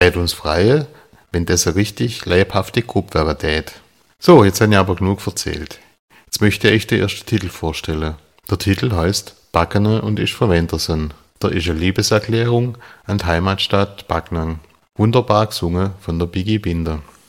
tät uns freie, wenn das eine richtig leibhafte Gruppe wäre tät. So, jetzt habe ich aber genug erzählt. Jetzt möchte ich den ersten Titel vorstellen. Der Titel heißt Backene und ich verwendersen. Da ist eine Liebeserklärung an die Heimatstadt Backnang. Wunderbar gesungen von der Biggie Binder.